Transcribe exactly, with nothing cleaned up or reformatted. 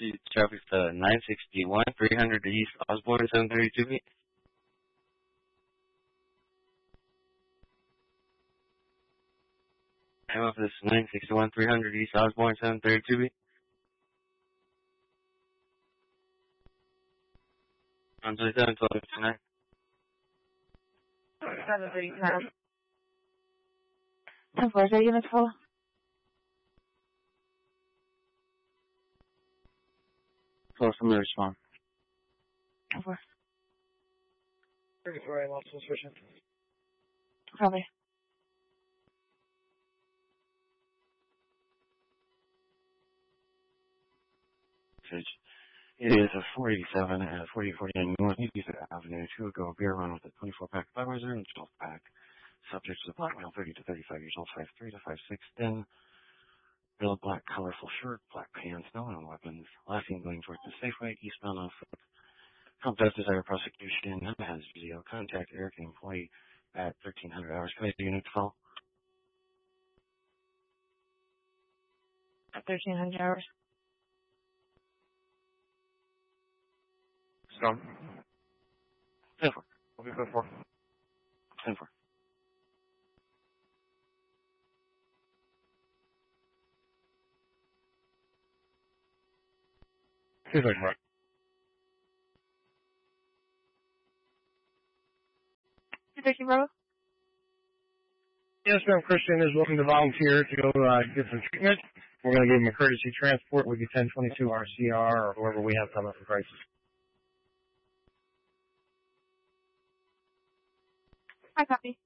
emergency traffic to nine sixty-one, three hundred East Osborne, seven thirty-two feet. I'm off this nine sixty-one, three hundred East Osborne, seven thirty-two feet. one twenty-seven, twelve fifty-nine. seven thirty-nine. ten four, is that unit full? Close, I'm going to respond. ten four. thirty-four, I lost suspicion. Probably. It is a four eighty-seven at forty forty-nine North East Avenue to go beer run with a twenty-four pack of Budweiser and twelve pack. Subject to the black male, thirty to thirty-five years old, five three to five six, thin. Real black, colorful shirt, black pants, no known weapons. Last seen going towards the Safeway, eastbound on foot. Complex desire prosecution, has video. Contact Eric, employee at thirteen hundred hours. Can I do unit call? At thirteen hundred hours. Storm. ten four. I'll be good for. ten four. Seems like right. thirteen Bravo? Yes, ma'am. Christian is looking to volunteer to go uh, get some treatment. We're going to give him a courtesy transport with the ten twenty-two R C R or whoever we have coming for crisis. I copy.